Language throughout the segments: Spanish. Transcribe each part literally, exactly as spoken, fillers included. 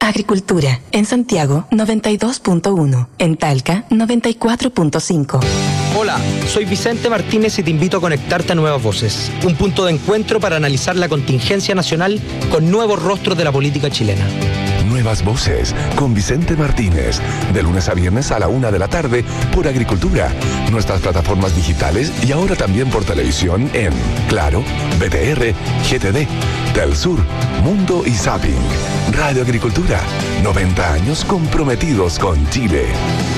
Agricultura. En Santiago, noventa y dos punto uno. En Talca, noventa y cuatro punto cinco. Hola, soy Vicente Martínez y te invito a conectarte a Nuevas Voces, un punto de encuentro para analizar la contingencia nacional con nuevos rostros de la política chilena. Nuevas Voces, con Vicente Martínez, de lunes a viernes a la una de la tarde por Agricultura, nuestras plataformas digitales y ahora también por televisión en Claro, B T R, G T D, Telsur, Mundo y Zapping. Radio Agricultura, noventa años comprometidos con Chile.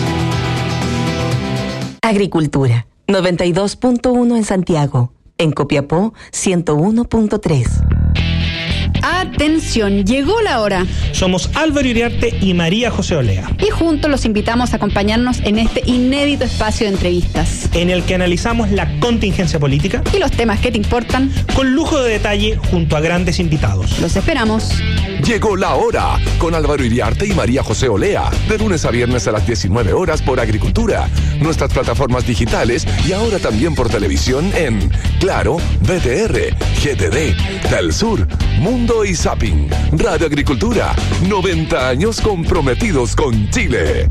Agricultura, noventa y dos punto uno en Santiago. En Copiapó, ciento uno punto tres. Atención, llegó la hora. Somos Álvaro Iriarte y María José Olea. Y juntos los invitamos a acompañarnos en este inédito espacio de entrevistas, en el que analizamos la contingencia política y los temas que te importan, con lujo de detalle junto a grandes invitados. Los esperamos. Llegó la hora, con Álvaro Iriarte y María José Olea, de lunes a viernes a las diecinueve horas por Agricultura, nuestras plataformas digitales y ahora también por televisión en Claro, B T R, G T D, Telsur, Mundo y Zapping. Radio Agricultura, noventa años comprometidos con Chile.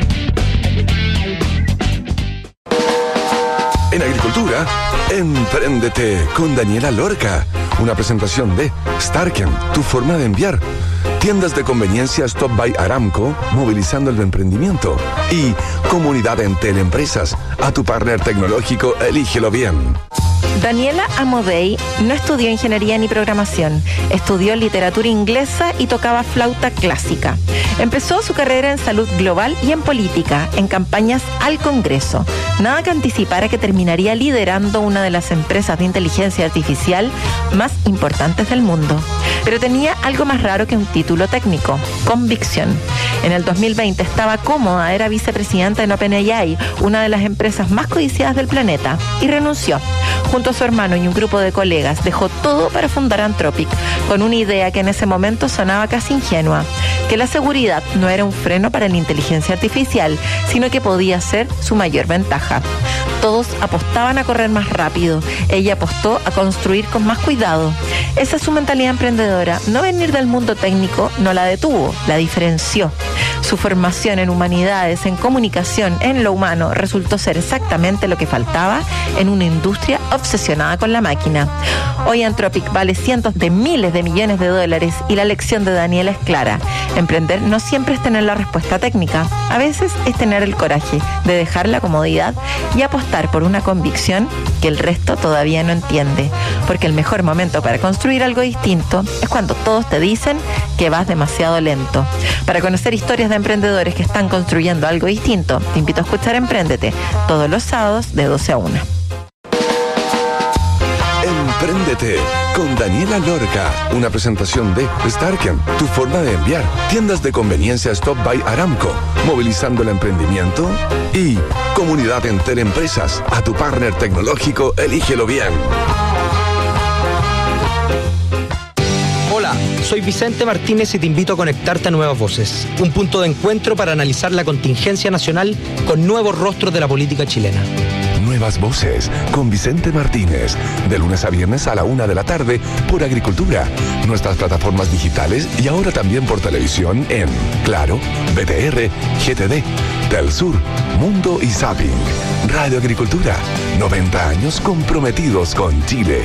En Agricultura, Empréndete con Daniela Lorca. Una presentación de Starken, tu forma de enviar. Tiendas de conveniencia Stop by Aramco, movilizando el emprendimiento. Y Comunidad Entel Empresas, a tu partner tecnológico, elígelo bien. Daniela Amodei no estudió ingeniería ni programación, estudió literatura inglesa y tocaba flauta clásica. Empezó su carrera en salud global y en política, en campañas al Congreso. Nada que anticipara que terminaría liderando una de las empresas de inteligencia artificial más importantes del mundo. Pero tenía algo más raro que un título técnico: convicción. En el dos mil veinte estaba cómoda, era vicepresidenta en OpenAI, una de las empresas más codiciadas del planeta, y renunció. Junto a su hermano y un grupo de colegas, dejó todo para fundar Anthropic, con una idea que en ese momento sonaba casi ingenua: que la seguridad no era un freno para la inteligencia artificial, sino que podía ser su mayor ventaja. Todos apostaban a correr más rápido, ella apostó a construir con más cuidado. Esa es su mentalidad emprendedora. No venir del mundo técnico no la detuvo, la diferenció. Su formación en humanidades, en comunicación, en lo humano, resultó ser exactamente lo que faltaba en una industria obsesionada con la máquina. Hoy Anthropic vale cientos de miles de millones de dólares y la lección de Daniela es clara: emprender no siempre es tener la respuesta técnica, a veces es tener el coraje de dejar la comodidad y apostar por una convicción que el resto todavía no entiende, porque el mejor momento para construir algo distinto es cuando todos te dicen que vas demasiado lento. Para conocer historias de emprendedores que están construyendo algo distinto, te invito a escuchar Empréndete todos los sábados de doce a una. Empréndete con Daniela Lorca, una presentación de Starken, tu forma de enviar. Tiendas de conveniencia Stop by Aramco, movilizando el emprendimiento. Y Comunidad Entel Empresas, a tu partner tecnológico, elígelo bien. Hola, soy Vicente Martínez y te invito a conectarte a Nuevas Voces, un punto de encuentro para analizar la contingencia nacional con nuevos rostros de la política chilena. Nuevas Voces, con Vicente Martínez, de lunes a viernes a la una de la tarde por Agricultura, nuestras plataformas digitales y ahora también por televisión en Claro, B T R, G T D, Telsur, Mundo y Zapping. Radio Agricultura, noventa años comprometidos con Chile.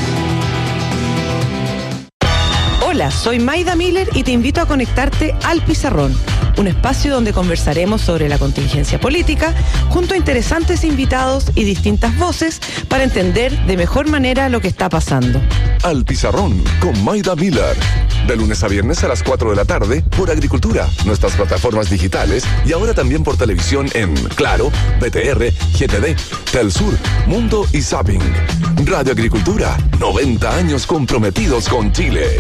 Hola, soy Maida Miller y te invito a conectarte al Pizarrón, un espacio donde conversaremos sobre la contingencia política junto a interesantes invitados y distintas voces para entender de mejor manera lo que está pasando. Al Pizarrón con Maida Miller, de lunes a viernes a las cuatro de la tarde por Agricultura, nuestras plataformas digitales y ahora también por televisión en Claro, B T R, G T D, Telsur, Mundo y Zapping. Radio Agricultura, noventa años comprometidos con Chile.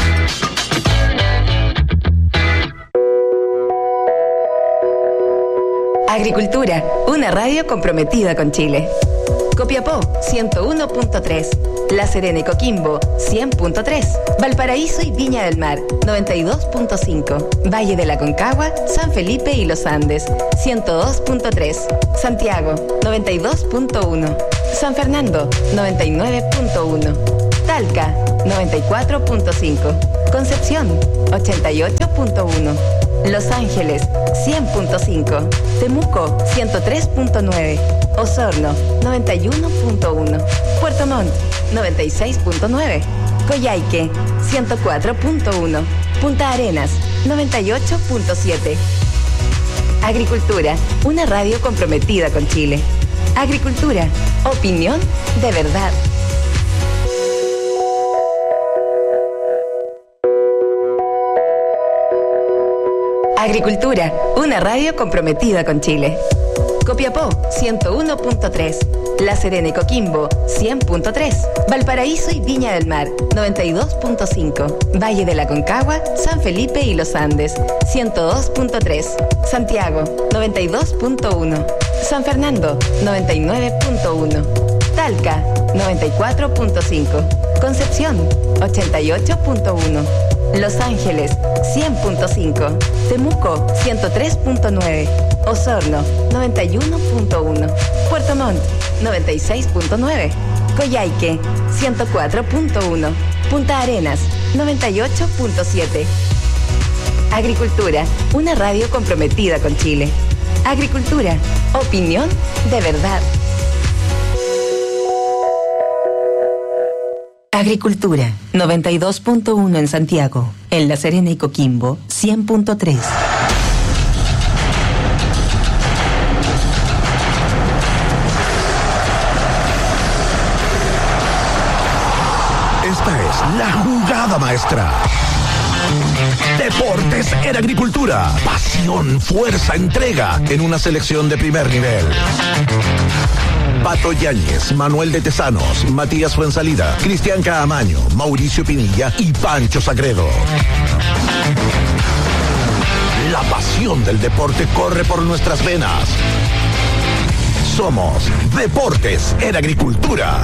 Agricultura, una radio comprometida con Chile. Copiapó, ciento uno punto tres. La Serena y Coquimbo, cien punto tres. Valparaíso y Viña del Mar, noventa y dos punto cinco. Valle de la Concagua, San Felipe y Los Andes, ciento dos punto tres. Santiago, noventa y dos punto uno. San Fernando, noventa y nueve punto uno. Talca, noventa y cuatro punto cinco. Concepción, ochenta y ocho punto uno. Los Ángeles, cien punto cinco. Temuco, ciento tres punto nueve. Osorno, noventa y uno punto uno. Puerto Montt, noventa y seis punto nueve. Coyhaique, ciento cuatro punto uno. Punta Arenas, noventa y ocho punto siete. Agricultura, una radio comprometida con Chile. Agricultura, opinión de verdad. Agricultura, una radio comprometida con Chile. Copiapó, ciento uno punto tres. La Serena y Coquimbo, cien punto tres. Valparaíso y Viña del Mar, noventa y dos punto cinco. Valle de la Concagua, San Felipe y Los Andes, ciento dos punto tres. Santiago, noventa y dos punto uno. San Fernando, noventa y nueve punto uno. Talca, noventa y cuatro punto cinco. Concepción, ochenta y ocho punto uno. Los Ángeles, cien punto cinco. Temuco, ciento tres punto nueve. Osorno, noventa y uno punto uno. Puerto Montt, noventa y seis punto nueve. Coyhaique, ciento cuatro punto uno. Punta Arenas, noventa y ocho punto siete. Agricultura, una radio comprometida con Chile. Agricultura, opinión de verdad. Agricultura, noventa y dos punto uno en Santiago. En La Serena y Coquimbo, cien punto tres. Esta es la jugada maestra. Deportes en agricultura. Pasión, fuerza, entrega en una selección de primer nivel. Pato Yáñez, Manuel de Tesanos, Matías Fuensalida, Cristian Caamaño, Mauricio Pinilla y Pancho Sagredo. La pasión del deporte corre por nuestras venas. Somos Deportes en Agricultura.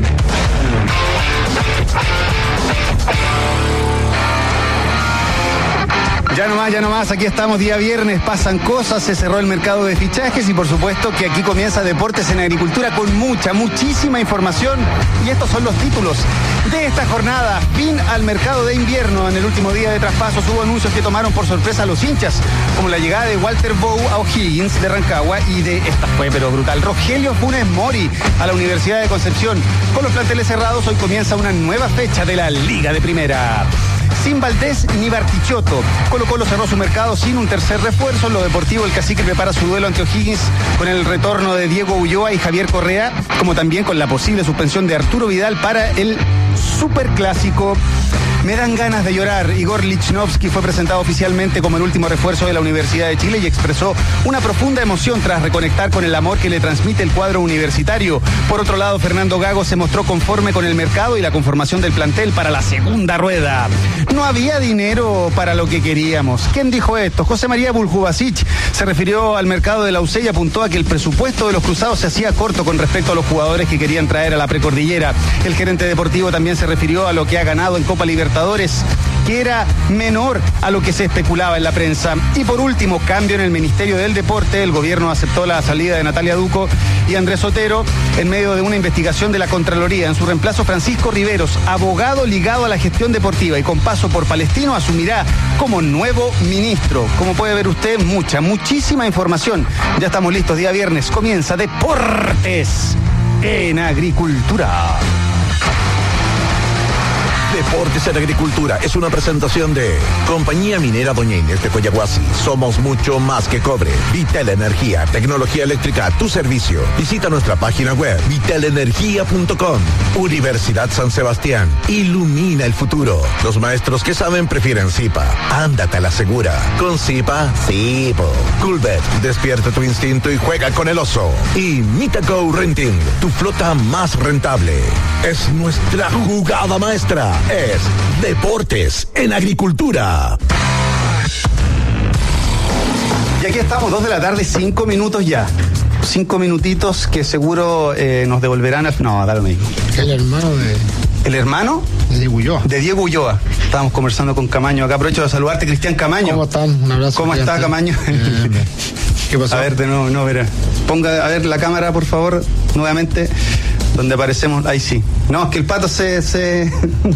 Ya nomás, ya nomás, aquí estamos día viernes, pasan cosas, se cerró el mercado de fichajes y por supuesto que aquí comienza Deportes en Agricultura con mucha, muchísima información y estos son los títulos de esta jornada. Fin al mercado de invierno. En el último día de traspasos hubo anuncios que tomaron por sorpresa a los hinchas, como la llegada de Walter Bow a O'Higgins de Rancagua y de, esta fue pero brutal, Rogelio Funes Mori a la Universidad de Concepción. Con los planteles cerrados, hoy comienza una nueva fecha de la Liga de Primera. Sin Valdés ni Bartichotto. Colo Colo cerró su mercado sin un tercer refuerzo. En lo deportivo, el Cacique prepara su duelo ante O'Higgins con el retorno de Diego Ulloa y Javier Correa, como también con la posible suspensión de Arturo Vidal para el Superclásico. Me dan ganas de llorar. Igor Lichnowsky fue presentado oficialmente como el último refuerzo de la Universidad de Chile y expresó una profunda emoción tras reconectar con el amor que le transmite el cuadro universitario. Por otro lado, Fernando Gago se mostró conforme con el mercado y la conformación del plantel para la segunda rueda. No había dinero para lo que queríamos. ¿Quién dijo esto? José María Buljubasic se refirió al mercado de la U C E y apuntó a que el presupuesto de los cruzados se hacía corto con respecto a los jugadores que querían traer a la precordillera. El gerente deportivo también se refirió a lo que ha ganado en Copa Libertadores, que era menor a lo que se especulaba en la prensa. Y por último, cambio en el Ministerio del Deporte. El gobierno aceptó la salida de Natalia Duco y Andrés Otero en medio de una investigación de la Contraloría. En su reemplazo, Francisco Riveros, abogado ligado a la gestión deportiva y con paso por Palestino, asumirá como nuevo ministro. Como puede ver usted, mucha, muchísima información. Ya estamos listos, día viernes comienza Deportes en Agricultura. Deportes en Agricultura es una presentación de Compañía Minera Doña Inés de Coyahuasi. Somos mucho más que cobre. Vitel Energía, tecnología eléctrica a tu servicio. Visita nuestra página web vitel energía punto com. Universidad San Sebastián. Ilumina el futuro. Los maestros que saben prefieren Zipa. Ándate a la segura. Con Zipa, sí, po. Coolbet, despierta tu instinto y juega con el oso. Y Mitaco Renting, tu flota más rentable. Es nuestra jugada maestra. Es Deportes en Agricultura. Y aquí estamos, dos de la tarde, cinco minutos ya. Cinco minutitos que seguro eh, nos devolverán al... No, da lo mismo. El hermano de... ¿El hermano? De Diego Ulloa. De Diego Ulloa. Estábamos conversando con Camaño acá. Aprovecho de saludarte, Cristian Camaño. ¿Cómo están? Un abrazo. ¿Cómo está, Camaño? Bien, bien. ¿Qué pasó? A ver, de nuevo, no, verá. Ponga a ver la cámara, por favor, nuevamente. donde aparecemos, ahí sí. No, es que el pato se se,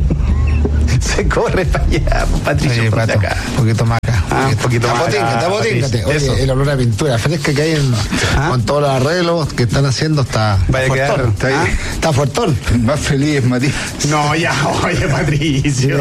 se corre para allá, Patricio. Oye, pato, acá. Un poquito más acá. Ah, un poquito más. Tapotíngate. Oye, el olor a pintura fresca que hay en, ¿ah? Con todos los arreglos que están haciendo está Vaya fuertón. Quedar, está, ¿ah? está fuertón. Más feliz es Matías. No, ya, oye, Patricio.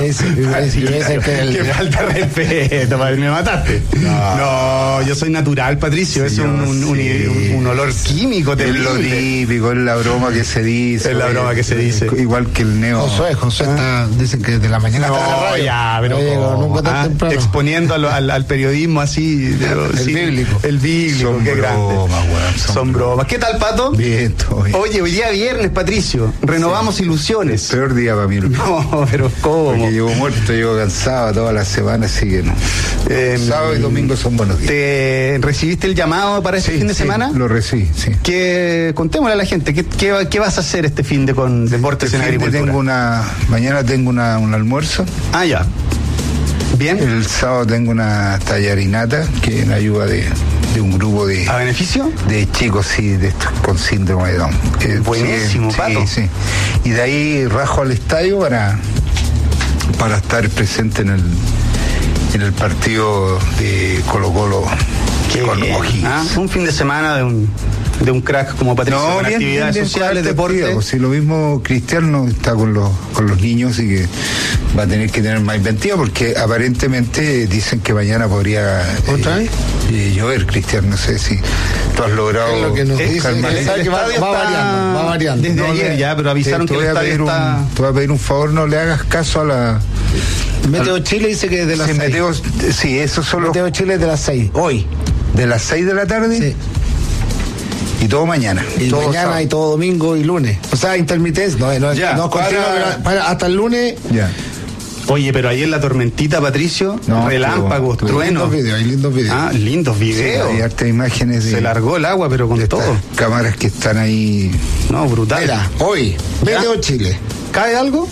Qué falta de respeto, me mataste. No, no, yo soy natural, Patricio. Sí, es un, un, sí. un, un olor químico terrible. Es lo típico, es la broma que se dice. Es la broma que se dice. Igual que el neo. Josué, Josué ¿Ah? está, dicen que desde la mañana no, está en la radio. Ya, pero no, nunca tan ah, temprano. Exponiendo al, al, al periodismo así. Pero, el sí, bíblico. El bíblico, son qué bromas, grande. Bueno, son, son bromas. ¿Qué tal, Pato? Bien, todo bien. Oye, hoy día viernes, Patricio. Renovamos sí. ilusiones. El peor día para mí. No, pero ¿cómo? Porque llevo muerto, llevo cansado toda la semana, así que no. Eh, Sábado y domingo son buenos días. ¿Te recibiste el llamado para este sí, fin de sí, semana? Lo recibí, sí. Que contémosle a la gente, ¿qué, qué, qué vas a hacer este fin de con deportes en agricultura? Tengo una, mañana tengo una, un almuerzo. Ah, ya. Bien. El sábado tengo una tallarinata que en ayuda de, de un grupo de... ¿A beneficio? De chicos, sí, de estos con síndrome de Down. Que, buenísimo, sí, Pato. Sí, sí. Y de ahí rajo al estadio para, para estar presente en el, en el partido de Colo-Colo con ¿Ah? Un fin de semana de un... de un crack como Patricio, no, con bien, actividades bien, bien, sociales, deportes. Pues, si lo mismo Cristiano está con los con los niños y que va a tener que tener más inventiva porque aparentemente dicen que mañana podría ¿Otra eh, eh, llover, Cristiano, no sé si tú has logrado es lo que nos dice, calmar. que sabe que va, va variando, va variando. Desde no, ayer ya, pero avisaron te, te que el estadio está... Un, te voy a pedir un favor, no le hagas caso a la... Meteo Chile dice que de las seis. Meteo, sí, eso solo... Meteo Chile de las seis, hoy. ¿De las seis de la tarde? Sí. Y todo mañana. Y todo mañana sábado. Y todo domingo y lunes. O sea, intermitencia. No, no, ya, no continúa, para, para, hasta el lunes. Ya. Oye, pero ayer la tormentita, Patricio, no, relámpagos, pero, truenos. Hay lindos videos, hay lindos videos. Ah, lindos videos. Sí, hay hartas imágenes. De, se largó el agua, pero con todo. Cámaras que están ahí. No, brutal. Mira, hoy, Meteo Chile. ¿Cae algo?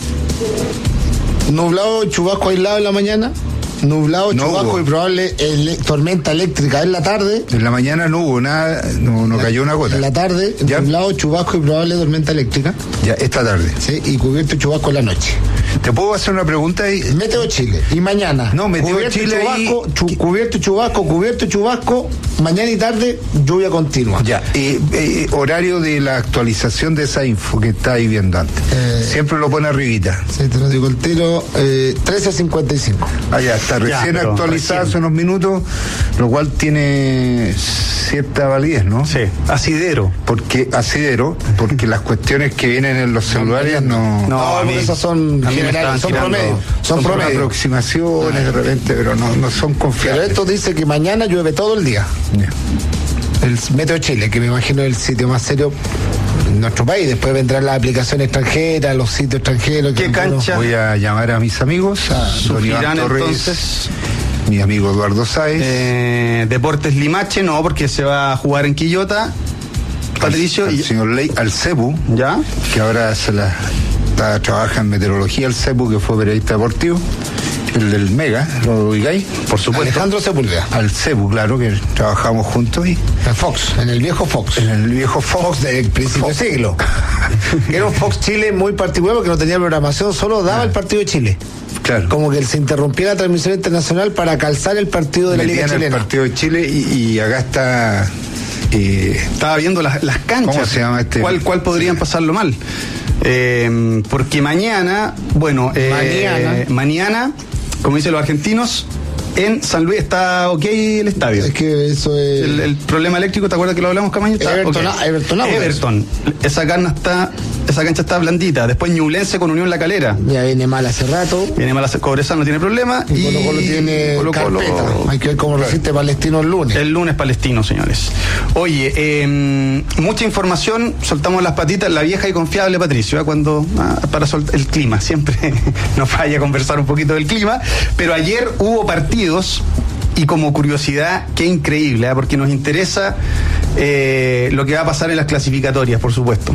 Nublado, chubasco aislado en la mañana. Nublado, no chubasco hubo. y probable ele- tormenta eléctrica en la tarde. En la mañana no hubo nada, no, no la, cayó una gota. En la tarde, ¿ya? Nublado, chubasco y probable tormenta eléctrica. Ya, esta tarde. Sí, y cubierto y chubasco en la noche. ¿Te puedo hacer una pregunta ahí? Meteo Chile. Y mañana. No, Meteo cubierto Chile. Y chubasco, y... chu- cubierto y chubasco, cubierto y chubasco. Mañana y tarde, lluvia continua. Ya, eh, eh, horario de la actualización de esa info que está ahí viendo antes. Eh, Siempre lo pone arribita. Sí, te lo digo el tiro. Eh, trece cincuenta y cinco. Ah, ya, está recién ya, actualizada hace unos minutos, lo cual tiene cierta validez, ¿no? Sí, asidero. Porque, asidero, porque las cuestiones que vienen en los celulares no... No, no esas son generales, son promedios. Son, son promedios. aproximaciones ah, de repente, pero no, no son confiables. Pero esto dice que mañana llueve todo el día. Yeah. El Meteo Chile, que me imagino es el sitio más serio en nuestro país. Después vendrán las aplicaciones extranjeras, los sitios extranjeros. ¿Qué cancha? Voy a llamar a mis amigos, a Don Iván Torres, entonces, mi amigo Eduardo Sáez. Eh, Deportes Limache, no, porque se va a jugar en Quillota. Patricio. Al, al y... señor Ley, al Cebu, ¿ya? Que ahora se la está, trabaja en meteorología, el Cebu, que fue periodista deportivo. El del Mega, ¿lo ubicáis? Por supuesto. Alejandro Sepúlveda. Al Cebu, claro, que trabajamos juntos. Y en Fox, en el viejo Fox. En el viejo Fox. Fox del principio del siglo. Era un Fox Chile muy particular porque no tenía programación, solo daba ah. el partido de Chile. Claro. Como que se interrumpía la transmisión internacional para calzar el partido de la Liga Chilena. El partido de Chile y, y acá está... Eh, Estaba viendo las, las canchas. ¿Cómo se llama este? ¿Cuál, cuál podrían pasarlo mal? Eh, porque mañana, bueno, eh, mañana. mañana, como dicen los argentinos, en San Luis está ok el estadio. Es que eso es... El, el problema eléctrico, ¿te acuerdas que lo hablamos, Camaño? Está Everton, okay. Everton, Everton. Esa carna está, esa cancha está blandita. Después Ñublense con Unión La Calera. Ya viene mal hace rato. Viene mal hace Cobresal, no tiene problema. Y, y Colo Colo tiene Colo -Colo, carpeta. Hay que ver cómo resiste Palestino el lunes. El lunes Palestino, señores. Oye, eh, mucha información, soltamos las patitas, la vieja y confiable Patricio, ¿eh? Cuando ah, para soltar el clima, siempre nos falla conversar un poquito del clima, pero ayer hubo partidos. Y como curiosidad, qué increíble, ¿eh? Porque nos interesa eh, lo que va a pasar en las clasificatorias, por supuesto.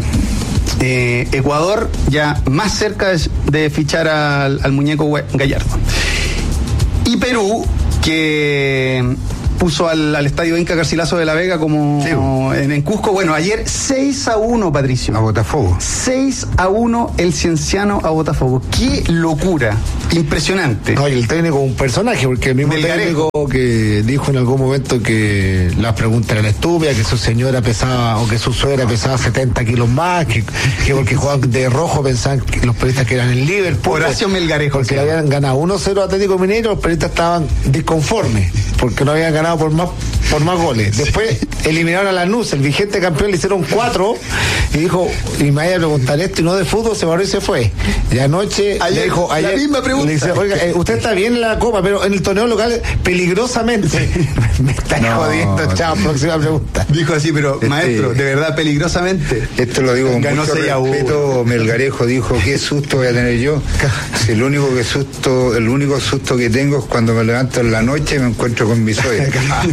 Eh, Ecuador ya más cerca de, de fichar al, al muñeco Gallardo. Y Perú, que puso al, al estadio Inca Garcilaso de la Vega como sí. en, en Cusco. Bueno, ayer seis a uno, Patricio. A Botafogo. seis a uno el Cienciano a Botafogo. ¡Qué locura! Impresionante. No, y el técnico un personaje, porque el mismo técnico que dijo en algún momento que las preguntas eran estúpidas, que su señora pesaba, o que su suegra pesaba setenta kilos más, que, que porque jugaban de rojo pensaban que los periodistas que eran el Liverpool. Horacio Melgarejo. Porque le habían ganado uno cero a Atlético Mineiro, los periodistas estaban disconformes, porque no habían ganado por más por más goles. Después eliminaron a Lanús, el vigente campeón, le hicieron cuatro, y dijo, y me vaya a preguntar esto, y no de fútbol, se paró y se fue. Y anoche ayer, le dijo, ayer, la misma pregunta. Le dice, oiga, eh, usted está bien en la Copa, pero en el torneo local, peligrosamente. Me está no, jodiendo, no, chao, próxima pregunta. Dijo así, pero este, maestro, de verdad, peligrosamente. Esto lo digo con Ganó mucho respeto. Melgarejo dijo, qué susto voy a tener yo. Si el único que susto, el único susto que tengo es cuando me levanto en la noche y me encuentro con mi suegra.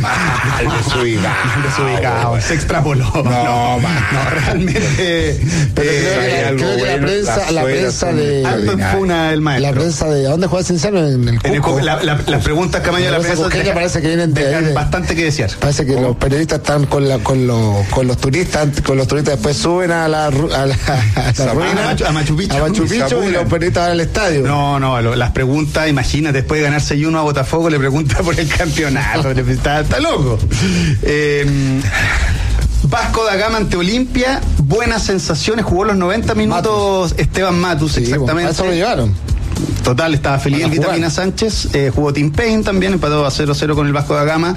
Desubicado. Desubicado. Se extrapoló. No, no, no, realmente. Pero eh, creo que, creo que la prensa, la prensa de. Alto Funa, el maestro. La prensa de. ¿A dónde juega Cienciano? En el Cusco. La, la, las preguntas que de la prensa deja, parece que vienen de dejan ahí de, bastante que desear. Parece que oh. los periodistas están con la, con los con los turistas, con los turistas después suben a la a la, a la ruina, a Machu, a Machu Picchu, a Machu Picchu y, y los periodistas van al estadio. No, no, lo, las preguntas, imagínate, después de ganar seis uno a Botafogo le pregunta por el campeonato, le está, está loco. Eh, Vasco da Gama ante Olimpia, buenas sensaciones, jugó los noventa minutos Matus. Esteban Matus, sí, exactamente. A eso lo llevaron. Total, estaba feliz el Vitamina Sánchez, eh, jugó Tim Payne también, empató a cero cero con el Vasco da Gama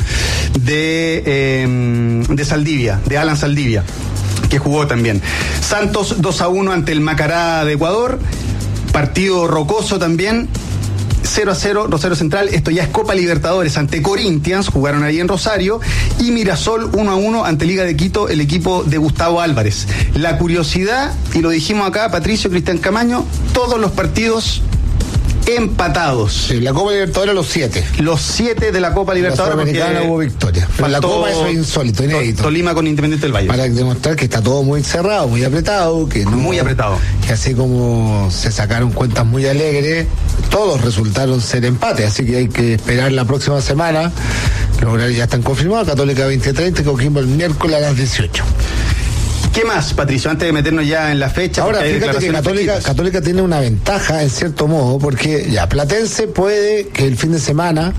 de, eh, de Saldivia, de Alan Saldivia, que jugó también. Santos dos a uno ante el Macará de Ecuador, partido rocoso también. cero a cero, Rosario Central, esto ya es Copa Libertadores ante Corinthians, jugaron ahí en Rosario, y Mirasol uno a uno ante Liga de Quito, el equipo de Gustavo Álvarez. La curiosidad, y lo dijimos acá, Patricio, Cristian Camaño, todos los partidos empatados. Sí, la Copa Libertadores los siete. Los siete de la Copa Libertadores. La Sudamericana hubo victoria. Pero la Copa eso es insólito, inédito. Tolima con Independiente del Valle. Para demostrar que está todo muy cerrado, muy apretado, que no, muy apretado. Que así como se sacaron cuentas muy alegres, todos resultaron ser empate, así que hay que esperar la próxima semana. Los horarios ya están confirmados, Católica veinte treinta, Coquimbo el miércoles a las dieciocho. ¿Qué más, Patricio? Antes de meternos ya en la fecha. Ahora, fíjate que Católica, Católica tiene una ventaja, en cierto modo, porque ya Platense puede que el fin de semana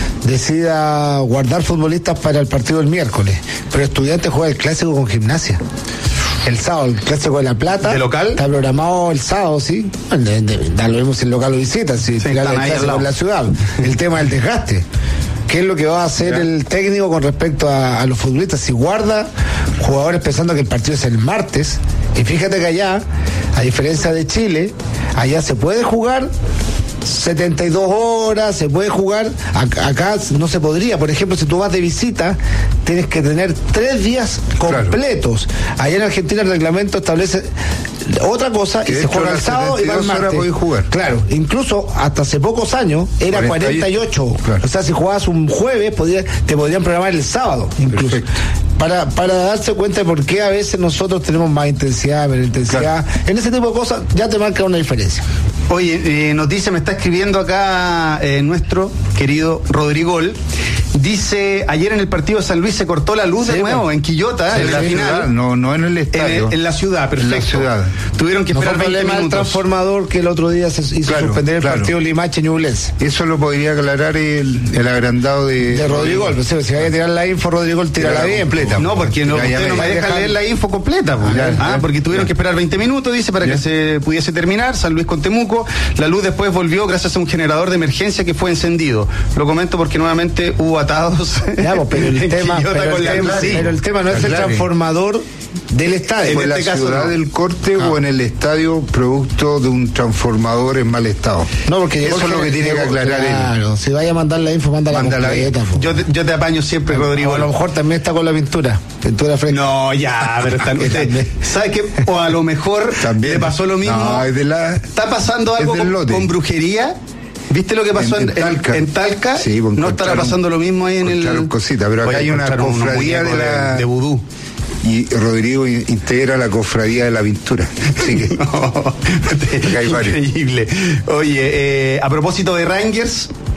decida guardar futbolistas para el partido del miércoles, pero Estudiantes juega el clásico con Gimnasia. El sábado, el clásico de La Plata. ¿De local? Está programado el sábado, sí. De, de, de, lo mismo si el local lo visita, si sí, el clásico en la ciudad. El tema del desgaste. ¿Qué es lo que va a hacer ya. el técnico con respecto a, a los futbolistas? Si guarda jugadores pensando que el partido es el martes, y fíjate que allá, a diferencia de Chile, allá se puede jugar setenta y dos horas, se puede jugar, acá, acá no se podría. Por ejemplo, si tú vas de visita, tienes que tener tres días completos. Claro. Allá en Argentina el reglamento establece otra cosa, que y se juega el sábado y va el martes. Jugar. Claro, incluso hasta hace pocos años era cuarenta y ocho. Claro. O sea, si jugabas un jueves, podía, te podrían programar el sábado, incluso. Para, para darse cuenta de por qué a veces nosotros tenemos más intensidad, menos intensidad. Claro. En ese tipo de cosas ya te marca una diferencia. Oye, eh, nos dice, me está escribiendo acá eh, nuestro querido Rodrigol. Dice, ayer en el partido de San Luis se cortó la luz sí, de nuevo, en Quillota, sí, en la final. Ciudad, no, no en el estadio. En, en la ciudad, perfecto. En la ciudad. Tuvieron que esperar no veinte minutos. El transformador que el otro día se hizo claro, suspender el claro. partido Limache-Ñublense. Eso lo podría aclarar el, el agrandado de... De Rodrigol. Pues, si vaya a tirar la info, Rodrigol, tírala bien. Completa. No, porque no, usted no me deja leer la info completa. Pues. Ah, ah, porque tuvieron ya. que esperar veinte minutos, dice, para ya. que se pudiese terminar. San Luis con Temuco. La luz después volvió gracias a un generador de emergencia que fue encendido. Lo comento porque nuevamente hubo atados... Ya, pues, pero, el tema, pero, el tema, sí. pero el tema no es el transformador del estadio. ¿En, en este la caso ciudad no. del corte ah. o en el estadio producto de un transformador en mal estado? No, porque eso Jorge, es lo que tiene que aclarar él. Claro, si vaya a mandar la info, manda la completa. Yo te, yo te apaño siempre, Rodrigo. O a lo mejor también está con la pintura. Pintura fresca. No, ya, pero está, usted, ¿sabe qué? O a lo mejor también le pasó lo mismo. No, es de la, está pasando algo con, con brujería. ¿Viste lo que pasó en, en, en Talca? En Talca sí, pues no estará pasando lo mismo ahí en el... cositas, pero acá Oye, hay una cofradía de la... de vudú. Y Rodrigo integra la cofradía de la pintura. Así que... no, increíble. Oye, eh, a propósito de Rangers,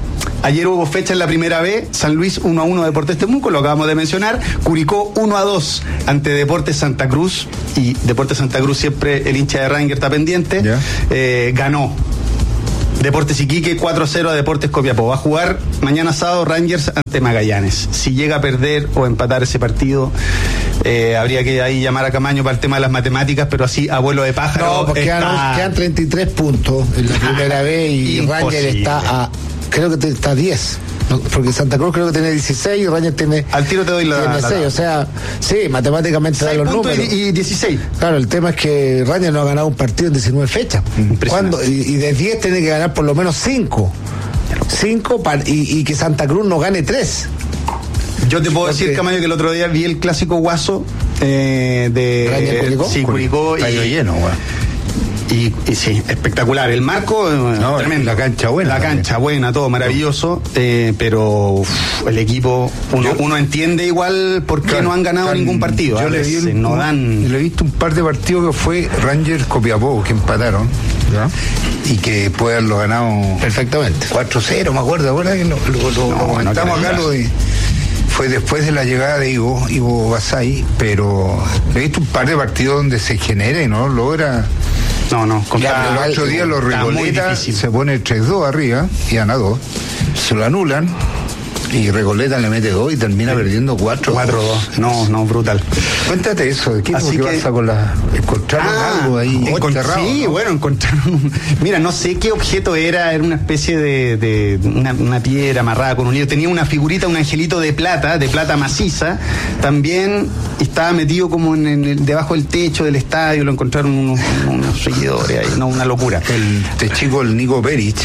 Ayer hubo fecha en la primera B, San Luis uno a uno Deportes Temuco, lo acabamos de mencionar. Curicó uno a dos ante Deportes Santa Cruz, y Deportes Santa Cruz siempre el hincha de Ranger está pendiente. Eh, ganó Deportes Iquique cuatro a cero a Deportes Copiapó. Va a jugar mañana sábado Rangers ante Magallanes. Si llega a perder o empatar ese partido, eh, habría que ahí llamar a Camaño para el tema de las matemáticas, pero así, abuelo de pájaro. No, porque está... quedan, quedan treinta y tres puntos en la primera B y Imposible. Ranger está a, creo que está a diez. No, porque Santa Cruz creo que tiene dieciséis y Ranger tiene. Al tiro te doy la. Tiene la, seis, la. O sea, sí, matemáticamente da los números. Y, y dieciséis. Claro, el tema es que Ranger no ha ganado un partido en diecinueve fechas. ¿Cuándo? Y, y de diez tiene que ganar por lo menos cinco. cinco y, y que Santa Cruz no gane tres. Yo te puedo decir, Camayo, que el otro día vi el clásico Guaso eh, de. ¿Ranger Curicó? Sí, Curicó. Estadio lleno, güey. Y, y sí, espectacular. El marco, no, tremendo. La cancha buena. La cancha también. buena, todo maravilloso. Eh, pero uf, el equipo, uno, yo, uno entiende igual por qué claro, no han ganado tan, ningún partido. Yo le vi un, no dan... le he visto un par de partidos que fue Rangers Copiapó, que empataron. ¿Ya? Y que puede haberlo ganado perfectamente. cuatro cero, me acuerdo. Ahora que lo, lo, lo, no, lo comentamos no acá, lo de. Fue después de la llegada de Ivo, Ivo Basay, pero he visto un par de partidos donde se genera y no logra. No, no, ya, el otro día lo Recoleta se pone tres dos arriba y gana dos, se lo anulan y Recoleta le mete dos y termina sí. perdiendo cuatro dos. No, no, brutal. Cuéntate eso, ¿qué, Así que, pasa con la. ¿Encontraron ah, algo ahí encontrado? Sí, ¿no? Bueno, encontraron. Mira, no sé qué objeto era, era una especie de. de una, una piedra amarrada con un hilo. Tenía una figurita, un angelito de plata, de plata maciza. También estaba metido como en el, debajo del techo del estadio, lo encontraron unos, unos seguidores ahí, no, una locura. El este chico, el Nico Perich.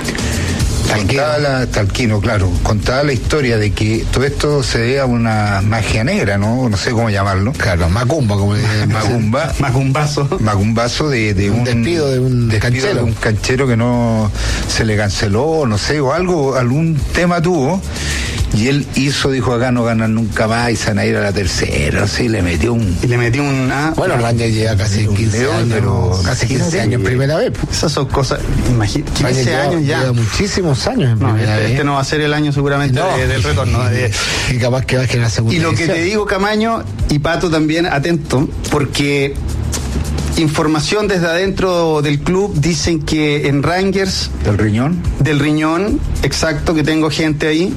Contaba la, Talquino, claro, contaba la historia de que todo esto se debe a una magia negra, ¿no? No sé cómo llamarlo. Claro, macumba, como dicen. Macumba. Macumbazo. Macumbazo de, de un, un despido de un despido canchero. de un canchero que no se le canceló, no sé, o algo, algún tema tuvo. Y él hizo, dijo, acá no ganan nunca más y se van a ir a la tercera, así le metió un... Y le metió un... Ah, bueno, Ranger lleva casi quince años, pero casi quince años en primera vez. Esas son cosas, imagínate, quince lleva, años ya. Lleva muchísimos años en no, primera este, vez. Este no va a ser el año seguramente no. de, del retorno. De, y capaz que va a quedar la segunda Y lo edición. que te digo, Camaño, y Pato también, atento, porque... Información desde adentro del club, dicen que en Rangers... ¿Del Riñón? Del Riñón, exacto, que tengo gente ahí.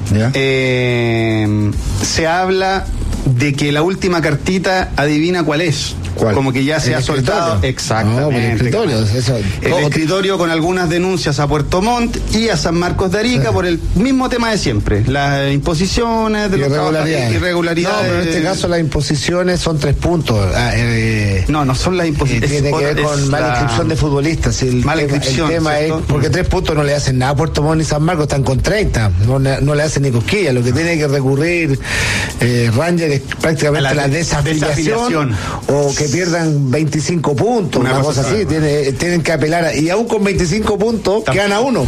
Eh, se habla de que la última cartita, adivina cuál es. ¿Cuál? Como que ya se ¿El ha escritorio? soltado. Exactamente. No, el escritorio. Eso, el todo. escritorio con algunas denuncias a Puerto Montt y a San Marcos de Arica sí. por el mismo tema de siempre. Las imposiciones de irregularidades. los irregularidades. No, pero en este caso las imposiciones son tres puntos. Ah, eh, no, no son las imposiciones. Eh, tiene que ver con mala la... inscripción de futbolistas. El mala tema, inscripción. El tema es, porque tres puntos no le hacen nada a Puerto Montt ni San Marcos, están con treinta. No, no le hacen ni cosquilla. Lo que tiene que recurrir eh, Ranger es prácticamente la, la desafiliación, desafiliación o que pierdan veinticinco puntos, una, una cosa, cosa así. Tiene, tienen que apelar a, y aún con veinticinco puntos Tamp- quedan a uno.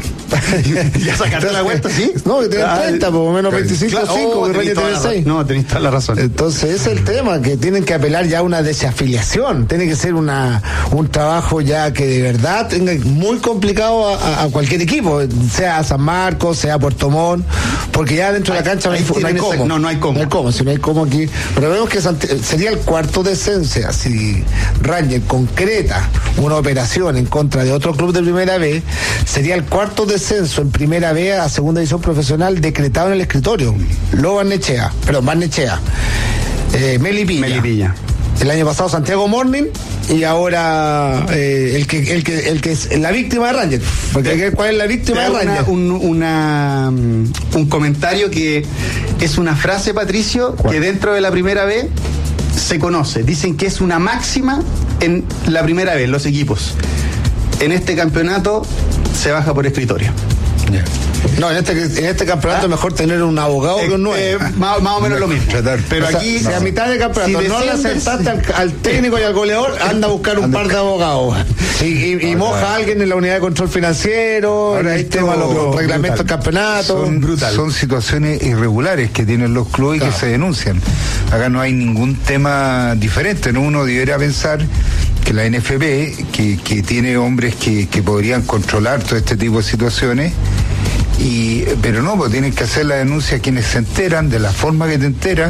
Ya sacaste la vuelta, ¿sí? No, que tienen treinta, por lo menos veinticinco, cinco, oh, que Reyes tiene seis. No, tenés toda la razón. Entonces, ese es el tema, que tienen que apelar ya a una desafiliación. Tiene que ser una un trabajo ya que de verdad tenga muy complicado a, a cualquier equipo, sea San Marcos, sea Puerto Montt, porque ya dentro de la cancha no hay, no hay cómo. No, no hay cómo. No hay cómo, si no hay cómo aquí. Pero vemos que sería el cuarto descenso. Si Ranger concreta una operación en contra de otro club de primera B, sería el cuarto descenso en primera B a segunda división profesional decretado en el escritorio. Lobo Barnechea, perdón, Barnechea, eh, Melipilla. Melipilla. El año pasado Santiago Morning y ahora eh, el que el que el que es la víctima de Ranger. Porque hay que ver cuál es la víctima de Ranger. Una, un, una, un comentario que es una frase, Patricio, ¿cuál? Que dentro de la primera B se conoce. Dicen que es una máxima en la primera B, en los equipos. En este campeonato se baja por escritorio. Yeah. No, en este, en este campeonato es ¿Ah? mejor tener un abogado eh, que un nueve. Eh, más, más o menos lo mismo. Pero o sea, aquí, si no. a mitad de campeonato si no le aceptaste al, al técnico y al goleador, anda a buscar un par de abogados. Y, y, y moja a alguien en la unidad de control financiero, ahora el tema de los reglamentos del campeonato. Son, brutal. Son situaciones irregulares que tienen los clubes claro. y que se denuncian. Acá no hay ningún tema diferente, ¿no? Uno debería pensar que la N F P, que, que tiene hombres que, que podrían controlar todo este tipo de situaciones, Y, pero no, pues tienen que hacer la denuncia quienes se enteran, de la forma que te enteras,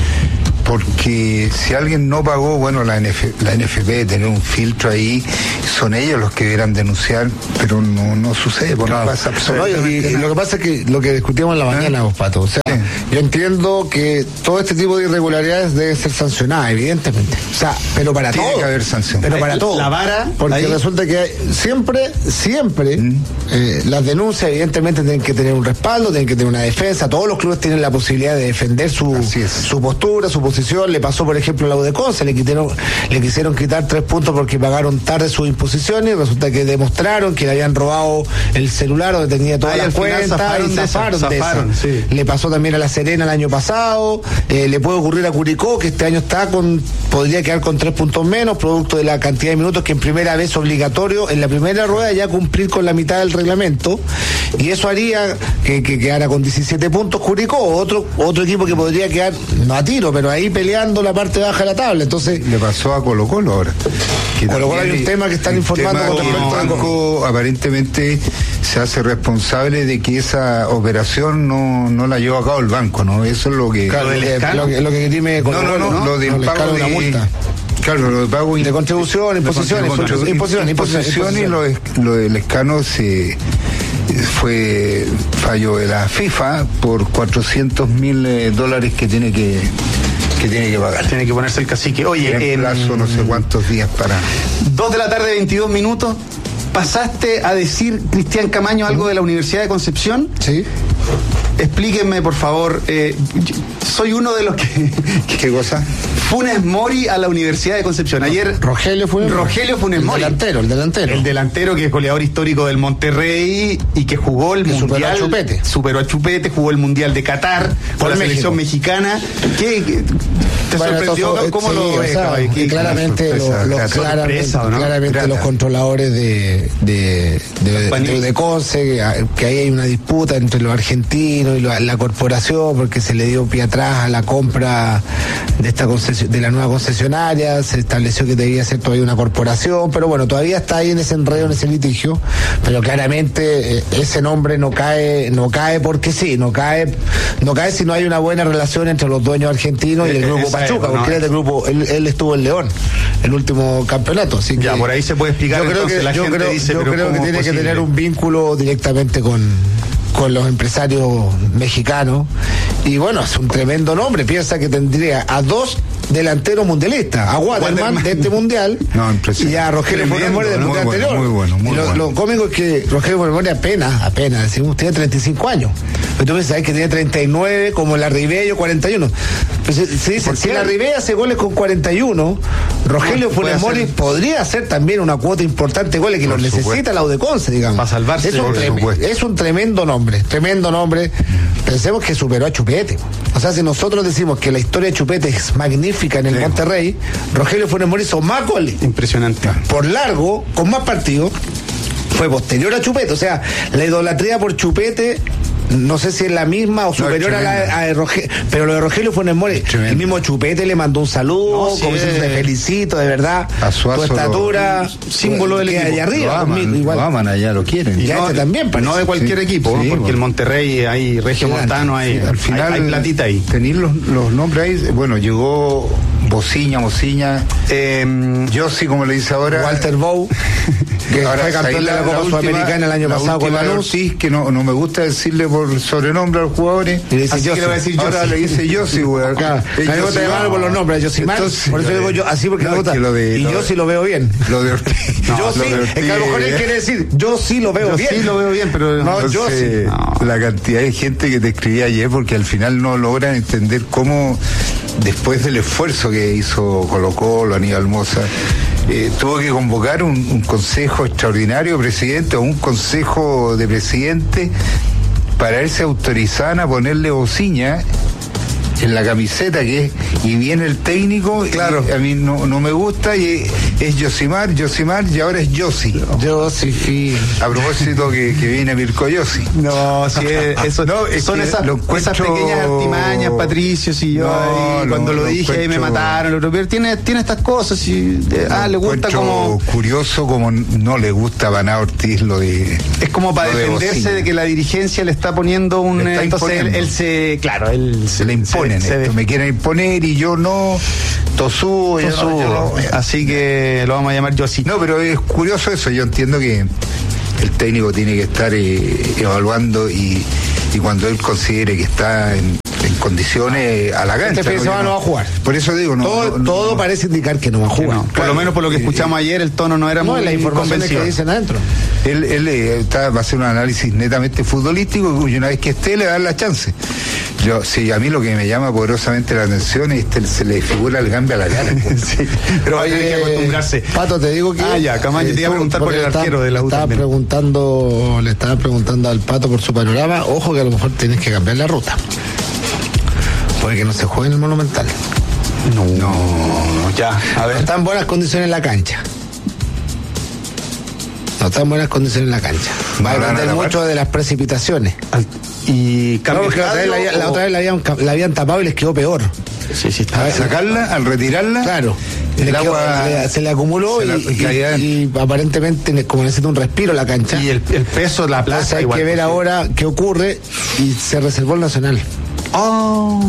porque si alguien no pagó, bueno, la, N F, la N F P debe tener un filtro ahí, son ellos los que deberán denunciar, pero no, no sucede, porque claro. no pasa absolutamente y, y nada. lo que pasa es que lo que discutíamos en la mañana, ¿Eh? vos, Pato, o sea, sí. yo entiendo que todo este tipo de irregularidades debe ser sancionada, evidentemente, o sea, pero para Tiene todo. que haber sanción. Pero para todo. La vara, porque ahí. resulta que hay, siempre, siempre, mm. eh, las denuncias evidentemente tienen que tener un respaldo, tienen que tener una defensa, todos los clubes tienen la posibilidad de defender su, su postura, su posición. Le pasó, por ejemplo, a la U de Conce, le quitaron, le quisieron quitar tres puntos porque pagaron tarde sus imposiciones y resulta que demostraron que le habían robado el celular donde tenía todas las cuentas zafaron y zafaron de, zafaron, esa. Sí. Le pasó también a La Serena el año pasado, eh, le puede ocurrir a Curicó, que este año está con, podría quedar con tres puntos menos, producto de la cantidad de minutos que en primera vez obligatorio, en la primera rueda ya cumplir con la mitad del reglamento, y eso haría que, que quedara con diecisiete puntos Curicó, otro, otro equipo que podría quedar, no a tiro, pero ahí peleando la parte baja de la tabla. Entonces le pasó a Colo Colo ahora. Colo Colo hay un tema que están informando con respecto al banco, aparentemente se hace responsable de que esa operación no, no la llevó a cabo el banco, ¿no? Eso es lo que claro, lo, que, lo que lo que dime Colo Colo, no, no, no, lo del no, pago de una multa. Claro, lo de pago de contribución, imposición, imposición, imposición, imposición y lo, lo del escano se fue fallo de la FIFA por cuatrocientos mil eh, dólares que tiene que que tiene que pagar. Tiene que ponerse el cacique. Oye, en eh, plazo no sé cuántos días para... Dos de la tarde, veintidós minutos. ¿Pasaste a decir, Cristian Camaño, algo de la Universidad de Concepción? Sí. Explíquenme, por favor. Eh, soy uno de los que... ¿Qué cosa? Funes Mori a la Universidad de Concepción. Ayer... Rogelio Funes Mori. Rogelio Funes Mori. El delantero, el delantero. El delantero que es goleador histórico del Monterrey y que jugó el que Mundial... Superó a Chupete. Superó a Chupete, jugó el Mundial de Qatar con la México. Selección mexicana. ¿Qué, qué te bueno, sorprendió? Eso, ¿Cómo sí, lo ves? O sea, ¿Qué, claramente qué los, los, claramente, ¿no? claramente los controladores de de, de, de, de Conce, que ahí hay una disputa entre los argentinos y la, la corporación porque se le dio pie atrás a la compra de esta concesión, de la nueva concesionaria, se estableció que debía ser todavía una corporación, pero bueno, todavía está ahí en ese enredo, en ese litigio, pero claramente eh, ese nombre no cae, no cae porque sí, no cae, no cae si no hay una buena relación entre los dueños argentinos y el grupo Pachuca, porque él es del grupo, él, él estuvo en León, el último campeonato, así que ya por ahí se puede explicar. Yo creo entonces, que la yo gente creo, dice, yo pero creo que tiene posible? que tener un vínculo directamente con con los empresarios mexicanos y bueno, es un tremendo nombre, piensa que tendría a dos delanteros mundialistas, a Waterman, Waterman. de este mundial no, y a Rogelio Funes Mori del mundial bueno, anterior. Muy bueno, muy y lo, bueno. lo cómico es que Rogelio Funes Mori apenas, apenas, decimos, tiene treinta y cinco años. Entonces sabes que tiene treinta y nueve, como la Ribello, cuarenta y uno. Pues se, se dice, si la Ribella hace goles con cuarenta y uno, Rogelio no, Funes Mori podría hacer también una cuota importante de goles que los necesita la U de Conce, digamos. Para salvarse. Es un, trem- es un tremendo nombre, tremendo nombre. Pensemos que superó a Chupete. O sea, si nosotros decimos que la historia de Chupete es magnífica en el sí. Monterrey, Rogelio Funes Mori hizo más goles. Impresionante. Por largo, con más partidos, fue posterior a Chupete. O sea, la idolatría por Chupete, no sé si es la misma o superior no, a la a de Rogelio, pero lo de Rogelio Funes Mori, el mismo Chupete le mandó un saludo, no, sí, como dice, te felicito, de verdad, a Suazo tu estatura, lo, símbolo del equipo, allá arriba, lo aman, igual. Lo aman allá, lo quieren. Y ya no, este también, parece. No de cualquier sí, equipo, sí, porque bueno. el Monterrey hay Regio sí, Montano, hay, sí, al final, hay, hay platita ahí. Tener los, los nombres ahí, bueno, llegó Bociña, Bociña, eh, Yossi, como le dice ahora, Walter Bow, que ahora fue campeón de la Copa Sudamericana el año la pasado con Lanús, sí, que no, no me gusta decirle por sobrenombre a los jugadores. Y le dice así yo, que le voy a decir yo. Ahora le dice yo sí, güey. Claro, a mí me gusta llamarlo por los nombres, yo sí mal, por eso digo yo, así porque no, me gusta. De, y yo sí lo veo bien. Lo de Ortiz. No, yo sí, es que a lo mejor él quiere decir, yo sí lo veo yo bien. Yo sí lo veo bien, pero no, yo sí. No. La cantidad de gente que te escribía ayer, porque al final no logran entender cómo, después del esfuerzo que hizo Colo Colo, Aníbal Moza, Eh, tuvo que convocar un, un consejo extraordinario presidente o un consejo de presidente para ver si autorizaban a ponerle Bociña en la camiseta que es, y viene el técnico, claro. A mí no, no me gusta, y es Yosimar, Yosimar, y ahora es Yossi. Yossi, sí. A propósito que, que viene Mirko Yossi. No, sí, eso, no, es son esas, encuentro... esas pequeñas artimañas, Patricio, si yo no, ahí, cuando lo, lo dije ahí me mataron, pero tiene, tiene estas cosas, y, ah, le gusta como... curioso como no le gusta a Baná Ortiz lo de... Es como para defenderse de, de que la dirigencia le está poniendo un... Está entonces él, él se... Claro, él se le imponen se, esto, se me quieren imponer y yo no... Tosú, yo no, yo no, así que lo vamos a llamar yo sí. No, pero es curioso eso, yo entiendo que el técnico tiene que estar eh, evaluando y, y cuando él considere que está en, en condiciones a la cancha. Este fin de semana no va a jugar. Por eso digo, no. Todo, no, todo no, parece indicar que no va a jugar. No, por claro, lo menos por lo que escuchamos eh, ayer, el tono no era no, muy la información que dicen adentro. Él, él eh, está, va a hacer un análisis netamente futbolístico y una vez que esté le dan la chance. Yo, sí, a mí lo que me llama poderosamente la atención es que se le figura el gambe a la cara. Sí, pero hay que acostumbrarse. Pato, te digo que... Ah, ya, Camacho, eh, te iba a preguntar por el está, arquero de la U estaba preguntando, le estaba preguntando al Pato por su panorama. Ojo que a lo mejor tienes que cambiar la ruta. Puede que no se juegue en el Monumental. No, no, ya, a ver. No está en buenas condiciones en la cancha. No está en buenas condiciones en la cancha. Va a depender mucho de las precipitaciones. Al, y no, porque la otra vez, la, la, otra vez la, habían, la habían tapado y les quedó peor. Sí, sí, está. Al sacarla, al retirarla, claro, el le agua quedó, le, se le acumuló se y, la, y, y, y aparentemente como necesita un respiro la cancha. Y el, el peso de la plaza. Entonces hay igual, que ver ahora qué ocurre y se reservó el Nacional. Oh.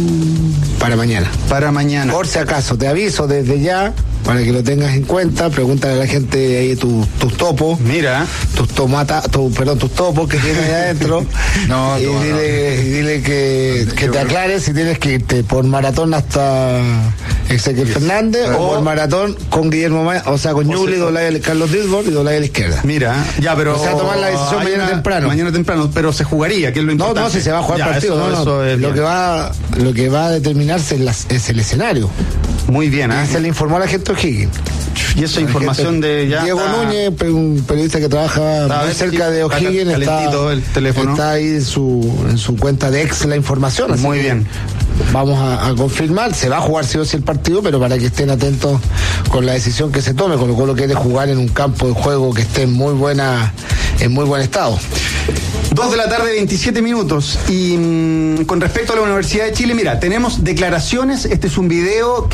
Para mañana. Para mañana. Por si acaso, te aviso desde ya, para que lo tengas en cuenta. Pregúntale a la gente ahí tus tus topos. Mira. Tus tomatas, tu, perdón, tus topos que tienes ahí adentro. no, y no, dile, no. Y dile que, que te aclares si tienes que irte por maratón hasta Ezequiel yes. Fernández o por maratón con Guillermo Maya, o sea, con Ñubli, doblay Carlos Dilbor y doblay a la izquierda. Mira, ya, pero. O sea, tomar la decisión mañana, mañana temprano. Mañana temprano, pero se jugaría, que es lo importante. No, no, si se va a jugar ya, partido, eso, no, no. Eso es lo que va, lo que va a determinarse es, la, es el escenario. Muy bien, ¿eh? Se le informó a la gente O'Higgins. Y esa información de ya. Diego está... Núñez, un periodista que trabaja está muy cerca de O'Higgins, está, el teléfono. Está ahí en su, en su cuenta de ex la información. Así muy bien. Vamos a, a confirmar, se va a jugar sí o sí el partido, pero para que estén atentos con la decisión que se tome. Colo Colo quiere jugar en un campo de juego que esté en muy buena, en muy buen estado. Dos de la tarde, veintisiete minutos. Y mmm, con respecto a la Universidad de Chile, mira, tenemos declaraciones. Este es un video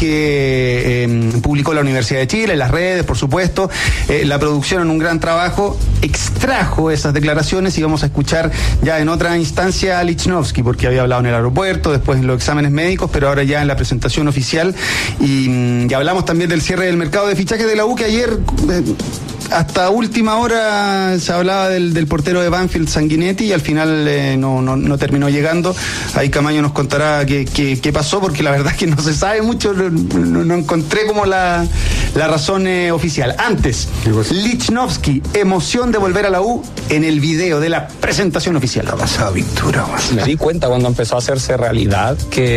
que eh, publicó la Universidad de Chile, en las redes, por supuesto. Eh, la producción, en un gran trabajo, extrajo esas declaraciones y vamos a escuchar ya en otra instancia a Lichnowsky, porque había hablado en el aeropuerto, después en los exámenes médicos, pero ahora ya en la presentación oficial. Y, mmm, y hablamos también del cierre del mercado de fichajes de la U, que ayer... Eh, hasta última hora se hablaba del, del portero de Banfield, Sanguinetti, y al final eh, no, no, no terminó llegando. Ahí Camaño nos contará qué, qué, qué pasó, porque la verdad es que no se sabe mucho, no, no, no encontré como la, la razón eh, oficial. Antes, Lichnowsky, emoción de volver a la U en el video de la presentación oficial. La pasada pintura, más. Me di cuenta cuando empezó a hacerse realidad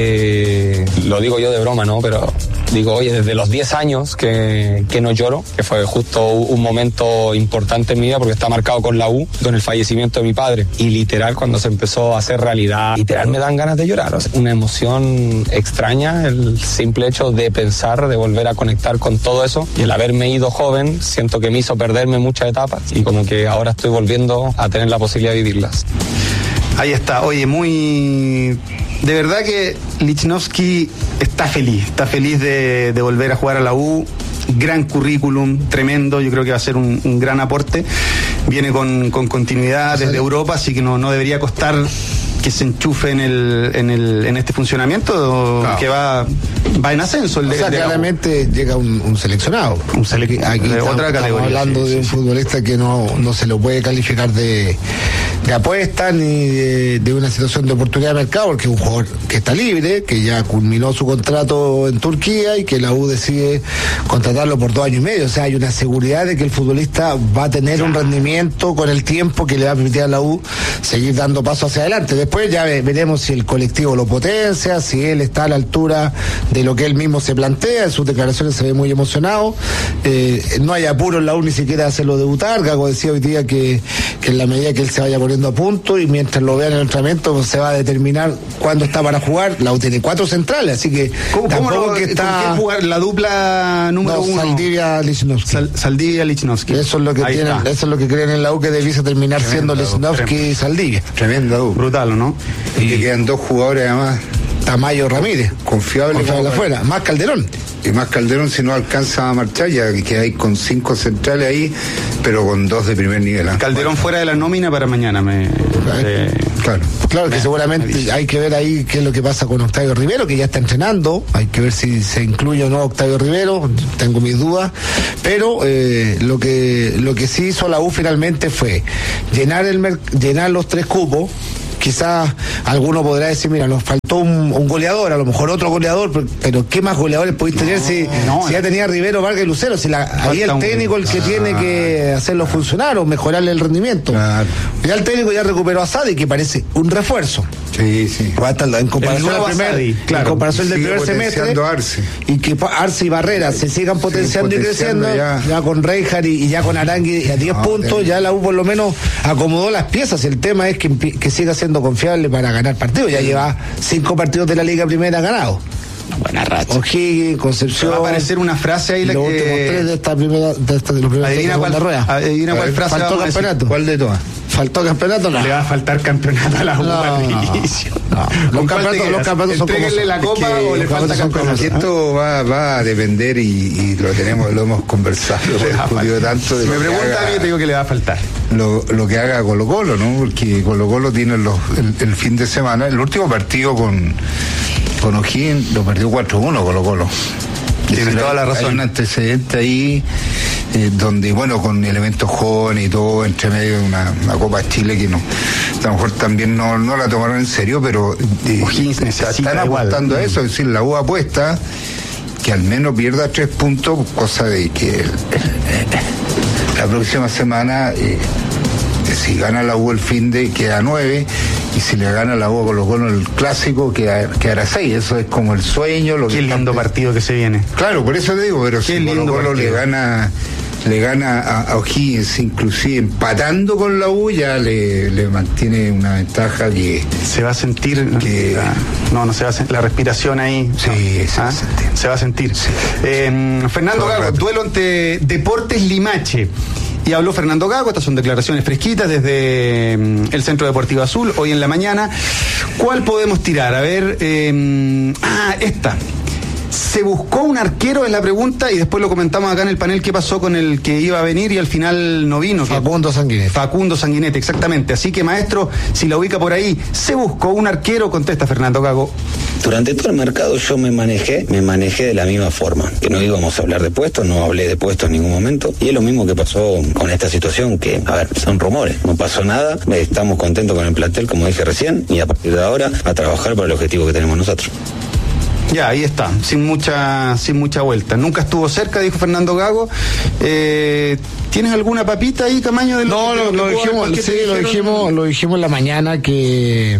que, lo digo yo de broma, ¿no? Pero digo, oye, desde los diez años que, que no lloro, que fue justo un momento importante en mi vida porque está marcado con la U, con el fallecimiento de mi padre, y literal cuando se empezó a hacer realidad, literal me dan ganas de llorar, o sea, una emoción extraña, el simple hecho de pensar, de volver a conectar con todo eso, y el haberme ido joven siento que me hizo perderme muchas etapas y como que ahora estoy volviendo a tener la posibilidad de vivirlas. Ahí está, oye, muy... De verdad que Lichnowsky está feliz, está feliz de, de volver a jugar a la U. Gran currículum, tremendo, yo creo que va a ser un, un gran aporte. Viene con, con continuidad desde Europa, así que no, no debería costar que se enchufe en el, en el, en este funcionamiento, claro, que va, va en ascenso. El o de, sea, de claramente la... llega un, un seleccionado. Un selec... Aquí de estamos, otra categoría. Estamos hablando sí, de un sí, futbolista sí. que no, no se lo puede calificar de, de apuesta ni de, de una situación de oportunidad de mercado, porque es un jugador que está libre, que ya culminó su contrato en Turquía y que la U decide contratarlo por dos años y medio. O sea, hay una seguridad de que el futbolista va a tener un rendimiento con el tiempo que le va a permitir a la U seguir dando pasos hacia adelante. después ya veremos si el colectivo lo potencia, si él está a la altura de lo que él mismo se plantea. En sus declaraciones se ve muy emocionado. Eh, no hay apuro en la U ni siquiera de hacerlo debutar. Gago decía hoy día que, que en la medida que él se vaya poniendo a punto y mientras lo vea en el entrenamiento pues se va a determinar cuándo está para jugar. La U tiene cuatro centrales, así que ¿Cómo, tampoco cómo lo, que está... ¿con quién jugar la dupla número no, uno? Saldivia Lichnowsky. Sal, Saldivia Lichnowsky. Eso es lo que tienen, eso es lo que creen en la U, que debiese terminar Tremendo, siendo Lichnowsky y Saldivia. Tremenda U. Brutal, ¿no? Y que quedan dos jugadores además. Tamayo Ramírez, confiable, confiable afuera, más Calderón. Y más Calderón si no alcanza a marchar, ya que hay con cinco centrales ahí, pero con dos de primer nivel. ¿eh? Calderón bueno. fuera de la nómina para mañana. Me, eh, claro, claro que me, seguramente me hay que ver ahí qué es lo que pasa con Octavio Rivero, que ya está entrenando. Hay que ver si se incluye o no Octavio Rivero, tengo mis dudas. Pero eh, lo que lo que sí hizo la U finalmente fue llenar, el, llenar los tres cupos. Quizás alguno podrá decir, mira, nos faltó un, un goleador, a lo mejor otro goleador, pero, pero ¿qué más goleadores podéis tener no, si, no, si ya tenía Rivero, Vargas y Lucero? Si la, ahí el técnico el que ah, tiene que hacerlo funcionar o mejorarle el rendimiento. Claro. Ya el técnico ya recuperó a Sadi, que parece un refuerzo. Sí, sí. En comparación al primer, Sadi, claro, en comparación del primer semestre. Arce. Y que Arce y Barrera se sigan potenciando, sí, potenciando y creciendo, ya, ya con Reinhardt y, y ya con Arangui a diez no, puntos, de... ya la U por lo menos acomodó las piezas. El tema es que, que siga siendo confiable para ganar partidos. Ya lleva cinco partidos de la Liga Primera ganados. Buena racha. O'Higgins, Concepción. Va a aparecer una frase ahí la los que... últimos tres de esta primera, de esta de los primeros adivina cuál, rueda. Adivina cuál frase. Faltó campeonato. ¿Cuál de todas? ¿Faltó campeonato? No. Le va a faltar campeonato a la U no, al inicio. No, no. Los campeonatos, los campeonatos son como la copa es que o le falta campeonato. Esto va, va a depender y, y lo tenemos, lo hemos conversado. Lo tanto de si me pregunta haga, a mí, te digo que le va a faltar. Lo, lo que haga Colo Colo, ¿no? Porque Colo Colo tiene los, el, el fin de semana, el último partido con, con O'Higgins lo perdió cuatro uno Colo Colo. Tienes toda la razón. Hay un antecedente ahí eh, donde, bueno, con elementos jóvenes y todo, entre medio de una, una Copa Chile que no, a lo mejor también no, no la tomaron en serio, pero eh, están apostando a eso, es decir, la U apuesta que al menos pierda tres puntos, cosa de que eh, la próxima semana, eh, si gana la U el fin de, queda nueve. Y si le gana la U a Colo Colo el clásico, quedará seis. Eso es como el sueño. Lo Qué que lindo está... partido que se viene. Claro, por eso te digo, pero Qué si Colo Colo le gana, le gana a, a O'Higgins, inclusive empatando con la U, ya le, le mantiene una ventaja que... Se va a sentir... Que, no, no se va a sentir. La respiración ahí... Sí, no, se, ¿ah? va a sentir. se va a sentir. Sí. Eh, Fernando Gago, duelo ante Deportes Limache. Y habló Fernando Gago, estas son declaraciones fresquitas desde um, el Centro Deportivo Azul, hoy en la mañana. ¿Cuál podemos tirar? A ver, eh, ah, esta. Se buscó un arquero, es la pregunta, y después lo comentamos acá en el panel qué pasó con el que iba a venir y al final no vino. Facundo Sanguinete. Facundo Sanguinete, exactamente. Así que, maestro, si la ubica por ahí, ¿se buscó un arquero? Contesta Fernando Gago. Durante todo el mercado yo me manejé, me manejé de la misma forma, que no íbamos a hablar de puestos, no hablé de puestos en ningún momento, y es lo mismo que pasó con esta situación, que, a ver, son rumores, no pasó nada, estamos contentos con el plantel, como dije recién, y a partir de ahora a trabajar por el objetivo que tenemos nosotros. Ya, ahí está, sin mucha sin mucha vuelta. Nunca estuvo cerca, dijo Fernando Gago. Eh, ¿Tienes alguna papita ahí, Camaño? De lo no, que, lo, de lo, lo dijimos, sí, lo dijimos, lo dijimos en la mañana que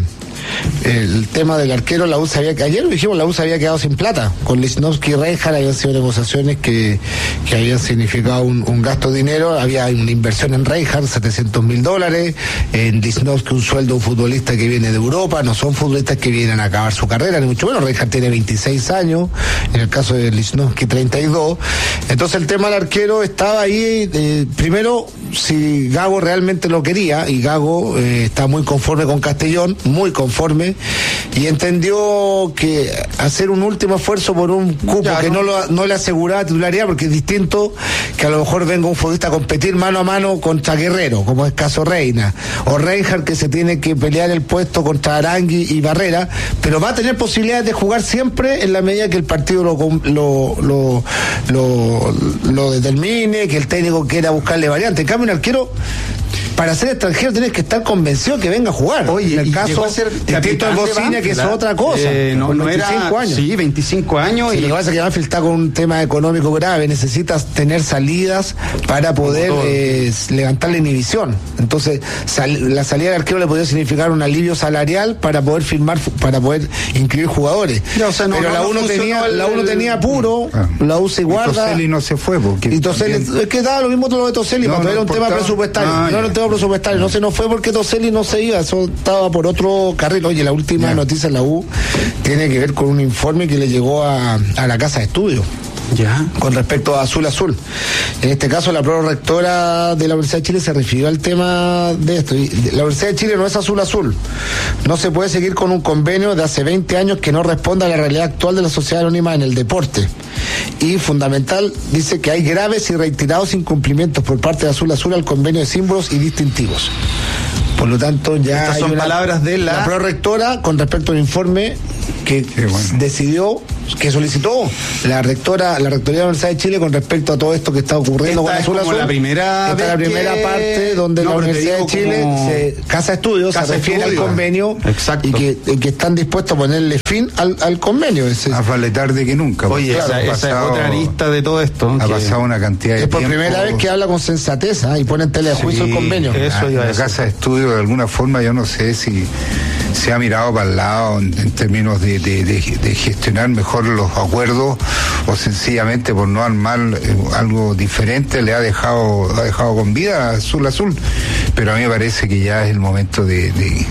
el tema del arquero, la U se había, ayer lo dijimos, la U se había quedado sin plata. Con Lichnowsky y Reinhardt habían sido negociaciones que, que habían significado un, un gasto de dinero. Había una inversión en Reinhardt, setecientos mil dólares, en Lichnowsky un sueldo de un futbolista que viene de Europa, no son futbolistas que vienen a acabar su carrera, ni mucho menos. Reinhardt tiene veintiséis años, en el caso de Lichnowsky treinta y dos. Entonces el tema del arquero estaba ahí, eh, primero, si Gago realmente lo quería, y Gago eh, está muy conforme con Castellón, muy conforme, y entendió que hacer un último esfuerzo por un cupo ya, que no, no, lo, no le aseguraba titularidad, porque es distinto que a lo mejor venga un futbolista a competir mano a mano contra Guerrero, como es caso Reina, o Reinhardt, que se tiene que pelear el puesto contra Arangui y Barrera, pero va a tener posibilidades de jugar siempre en la medida que el partido lo, lo, lo, lo, lo determine, que el técnico quiera buscarle variantes. En cambio, un arquero para ser extranjero tienes que estar convencido que venga a jugar. Oye, en el y caso llegó a ser de Tito capitán de Bocina, que es Banfield, otra cosa. Eh, no, con no era, veinticinco años. Sí, veinticinco años. Sí, y lo que pasa es que Banfield está con un tema económico grave, necesitas tener salidas para poder eh, levantar la inhibición. Entonces, sal, la salida del arquero le podría significar un alivio salarial para poder firmar, para poder inscribir jugadores. Ya, o sea, no, pero no, la no uno tenía, el, la uno tenía apuro, ah. la U se guarda. Y Toselli no se fue porque y Toselli, también... es que daba lo mismo todo lo de Toselli, no, pero no era un importaba. tema presupuestario, Ah, no era un tema presupuestario, no se nos fue porque Toselli no se iba, eso estaba por otro carril. Oye, la última ya. noticia en la U tiene que ver con un informe que le llegó a, a la Casa de Estudios. Ya. Con respecto a Azul Azul. En este caso, la prorectora de la Universidad de Chile se refirió al tema de esto. Y la Universidad de Chile no es Azul Azul. No se puede seguir con un convenio de hace veinte años que no responda a la realidad actual de la sociedad anónima en el deporte. Y fundamental, dice que hay graves y reiterados incumplimientos por parte de Azul Azul al convenio de símbolos y distintivos. Por lo tanto, ya Estas hay son una, palabras de la... la prorectora con respecto al informe que bueno. decidió, que solicitó la rectora, la rectoría de la Universidad de Chile con respecto a todo esto que está ocurriendo Esta con Azul es como Azul. la primera Esta es la vez primera que... parte donde No, la pero te Universidad de digo Chile, como... se, Casa Estudios, Casa se refiere Estudio. al convenio. Exacto. Y que, y que están dispuestos a ponerle fin al, al convenio. Ese, Más vale tarde que nunca. Oye, Claro, esa, ha esa pasado, es otra arista de todo esto. Ha que... pasado una cantidad de es por tiempo. primera vez que habla con sensatez, ¿eh? Y pone en tele de juicio Sí, el convenio. Eso la, iba a la decir. Casa de Estudio, de alguna forma, yo no sé si se ha mirado para el lado en, en términos de, de, de, de gestionar mejor los acuerdos o sencillamente por no armar eh, algo diferente le ha dejado ha dejado con vida a Azul Azul. Pero a mí me parece que ya es el momento de... de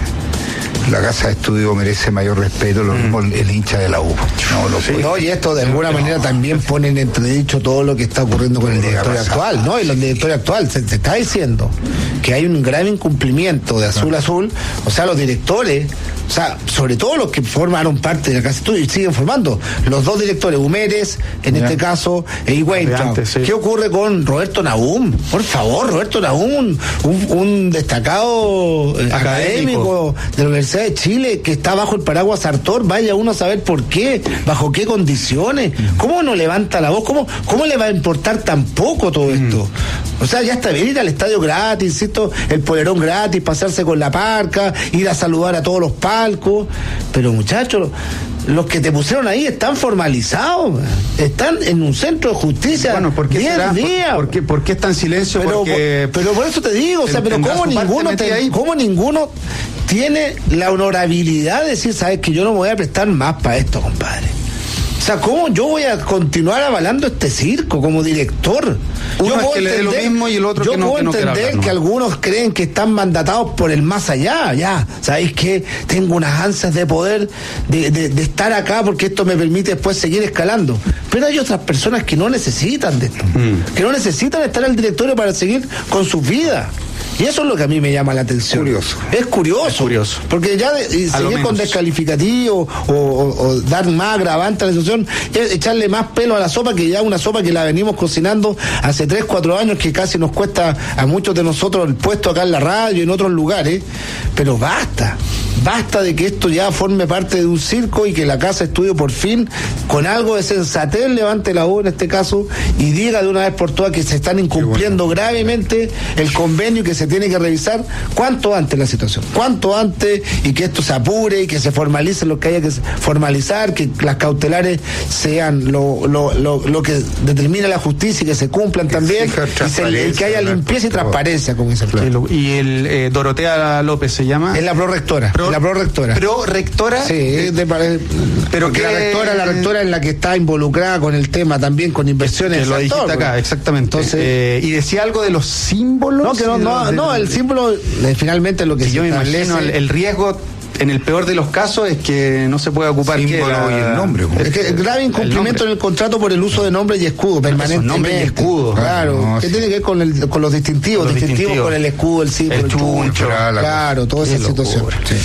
la Casa de Estudio merece mayor respeto, lo mismo el, el hincha de la U. No, lo Sí, no, y esto de alguna manera también pone en entredicho todo lo que está ocurriendo con el directorio actual, ¿no? Y el directorio actual se, se está diciendo que hay un grave incumplimiento de Azul Azul, o sea, los directores, o sea, sobre todo los que formaron parte de la Casa de Estudio y siguen formando, los dos directores, Humeres, en Ya. este caso, e Weintraub. Sí. ¿Qué ocurre con Roberto Nahum? Por favor, Roberto Nahum, un, un destacado eh, académico de la Universidad de Chile que está bajo el paraguas Sartor, vaya uno a saber por qué, bajo qué condiciones, cómo no levanta la voz, cómo, cómo le va a importar tan poco todo esto. O sea, ya está bien ir al estadio gratis, insisto, el polerón gratis, pasarse con la parca, ir a saludar a todos los palcos, pero muchachos, los que te pusieron ahí están formalizados, están en un centro de justicia. Bueno, ¿por qué diez será? días. ¿Por, por qué, ¿Por qué está en silencio? Pero, Porque por, pero por eso te digo, o sea, pero tendrá cómo su parte ninguno, metida te- ahí. cómo ninguno tiene la honorabilidad de decir, sabes que yo no me voy a prestar más para esto, compadre. O sea, ¿cómo yo voy a continuar avalando este circo como director? Uno yo es puedo que le dé lo mismo y el otro yo que no- puedo que no quiera entender hablar, ¿no? que algunos creen que están mandatados por el más allá, ya. ¿Sabéis qué? Tengo unas ansias de poder, de, de, de estar acá porque esto me permite después seguir escalando. Pero hay otras personas que no necesitan de esto, Mm. que no necesitan estar en el directorio para seguir con sus vidas. Y eso es lo que a mí me llama la atención. Curioso. Es curioso. Es curioso. Porque ya de, y A lo seguir con menos. descalificativo o, o- o dar más agravante a la situación es echarle más pelo a la sopa, que ya una sopa que la venimos cocinando hace tres, cuatro años, que casi nos cuesta a muchos de nosotros el puesto acá en la radio y en otros lugares. Pero basta. Basta de que esto ya forme parte de un circo y que la Casa de Estudio por fin, con algo de sensatez, levante la voz en este caso y diga de una vez por todas que se están incumpliendo gravemente el convenio y que se tiene que revisar cuanto antes la situación, cuanto antes, y que esto se apure y que se formalice lo que haya que formalizar, que las cautelares sean lo, lo, lo, lo que determina la justicia y que se cumplan también, y, se- y que haya limpieza y transparencia, como dice el plan. Y el eh, Dorotea López se llama. Es la prorectora. Pro- la prorectora. Pro rectora. Sí, de, pare- pero porque que la rectora, la rectora es la que está involucrada con el tema también, con inversiones. Que lo del dijiste sector, acá, pues. exactamente. Entonces, Eh, y decía algo de los símbolos. no, que no, y de no, los- no, de- el símbolo eh, finalmente lo que Si se yo me establece- imagino el, el riesgo, en el peor de los casos, es que no se puede ocupar que Símbolo la- y el nombre, pues. Es que el grave incumplimiento en el contrato por el uso de nombre y escudo permanentemente. nombre y escudo. Claro, No, que sí. tiene que ver con, el, con los distintivos, Con los distintivos distintivos. con el escudo, el símbolo, El el chuncho, chuncho, claro, toda Qué esa situación. locura. Sí.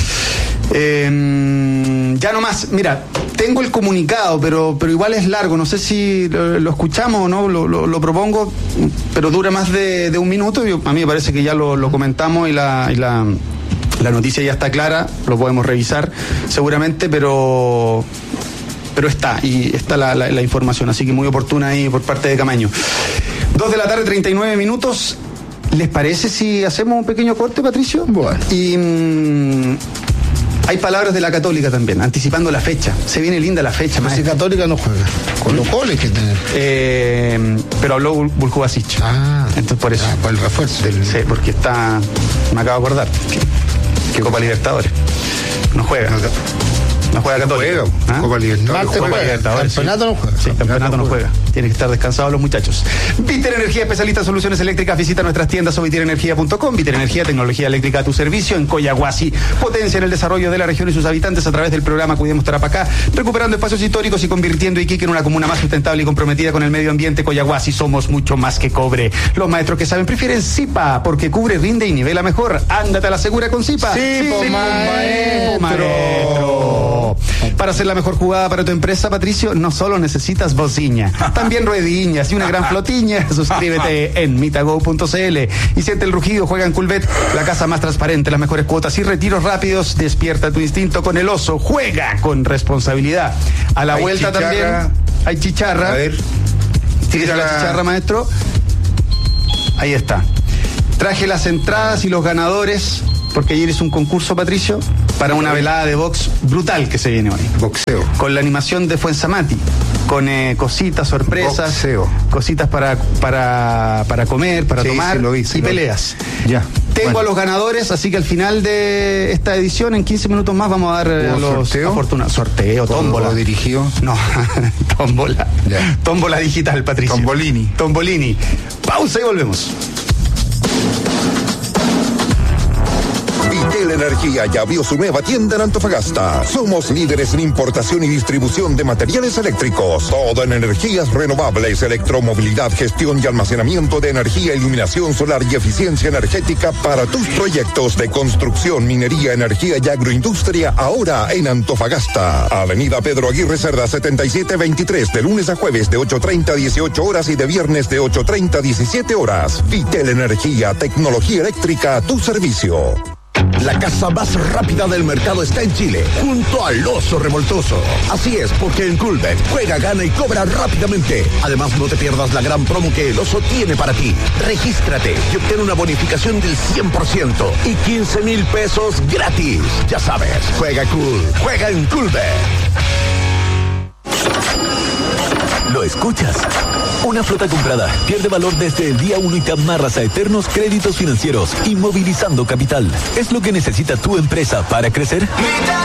Eh, ya nomás, mira, tengo el comunicado, pero pero igual es largo, no sé si lo, lo escuchamos o no, lo, lo, lo propongo, pero dura más de, de un minuto, y a mí me parece que ya lo, lo comentamos y la... Y la La noticia ya está clara, lo podemos revisar seguramente, pero pero está, y está la, la, la información, así que muy oportuna ahí por parte de Camaño. Dos de la tarde, treinta y nueve minutos. ¿Les parece si hacemos un pequeño corte, Patricio? Bueno. Y mmm, hay palabras de la Católica también, anticipando la fecha. Se viene linda la fecha. Pero si Católica no juega. Con los goles que tiene. Eh, pero habló Buljubasic. Ah. Entonces por eso. Ah, por el refuerzo. Del, sí, porque está... Me acabo de acordar. Que, que Copa Libertadores. No juega. No, no juega Católica. ¿Ah? Copa Libertadores. Copa Juega. Libertadores. Campeonato sí. no juega. Sí, campeonato, campeonato no juega. juega. Tienen que estar descansados los muchachos. Viter Energía, especialista en soluciones eléctricas. Visita nuestras tiendas o viter energía punto com. Viter Energía, tecnología eléctrica a tu servicio en Coyahuasi. Potencia en el desarrollo de la región y sus habitantes a través del programa Cuidemos Tarapacá, recuperando espacios históricos y convirtiendo Iquique en una comuna más sustentable y comprometida con el medio ambiente. Coyahuasi, somos mucho más que cobre. Los maestros que saben prefieren Zipa, porque cubre, rinde y nivela mejor. Ándate a la segura con Zipa. Sí, sí, po, maestro. maestro. Para hacer la mejor jugada para tu empresa, Patricio, no solo necesitas bociña, también ruediñas y una gran flotiña. Suscríbete en mitago punto cl y siente el rugido. Juega en Culvet, la casa más transparente, las mejores cuotas y retiros rápidos. Despierta tu instinto con el oso. Juega con responsabilidad. A la hay vuelta chicharra. También hay chicharra. A ver. Tírese la chicharra, maestro. Ahí está. Traje las entradas y los ganadores, porque ayer es un concurso, Patricio, para una velada de box brutal que se viene hoy. Boxeo. Con la animación de Fuensamati, con eh, cositas, sorpresas, Boxeo. cositas para, para, para comer, para Sí, tomar sí, lo vi, sí, y lo vi. peleas. Ya. Tengo Bueno. a los ganadores, así que al final de esta edición, en quince minutos más, vamos a dar eh, a ¿Hubo los sorteo? afortunados. Sorteo, tómbola. ¿O dirigido? No, tómbola. Ya. Tómbola digital, Patricio. Tombolini. Tombolini. Pausa y volvemos. Vitel Energía ya abrió su nueva tienda en Antofagasta. Somos líderes en importación y distribución de materiales eléctricos. Todo en energías renovables, electromovilidad, gestión y almacenamiento de energía, iluminación solar y eficiencia energética para tus proyectos de construcción, minería, energía y agroindustria. Ahora en Antofagasta. Avenida Pedro Aguirre Cerda setenta y siete veintitrés, de lunes a jueves de ocho treinta a dieciocho horas y de viernes de ocho treinta a diecisiete horas. Vitel Energía, tecnología eléctrica a tu servicio. La casa más rápida del mercado está en Chile, junto al Oso Revoltoso. Así es, porque en Culbet juega, gana y cobra rápidamente. Además, no te pierdas la gran promo que el Oso tiene para ti. Regístrate y obtén una bonificación del cien por ciento y quince mil pesos gratis. Ya sabes, juega cool, juega en Culbet. ¿Lo escuchas? Una flota comprada pierde valor desde el día uno y te amarras a eternos créditos financieros, inmovilizando capital. ¿Es lo que necesita tu empresa para crecer?